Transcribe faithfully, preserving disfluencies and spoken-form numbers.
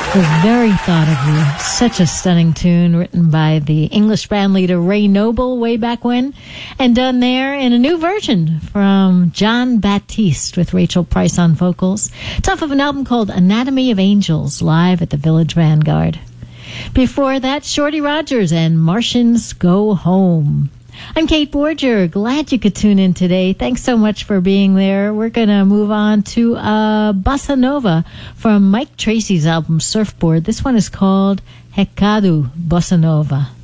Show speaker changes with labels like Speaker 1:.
Speaker 1: The Very Thought of You. Such a stunning tune written by the English band leader Ray Noble way back when, and done there in a new version from John Baptiste with Rachel Price on vocals. It's off of an album called Anatomy of Angels, live at the Village Vanguard. Before that, Shorty Rogers and Martians Go Home. I'm Kate Borger. Glad you could tune in today. Thanks so much for being there. We're going to move on to uh, Bossa Nova from Mike Tracy's album Surfboard. This one is called Recado Bossa Nova.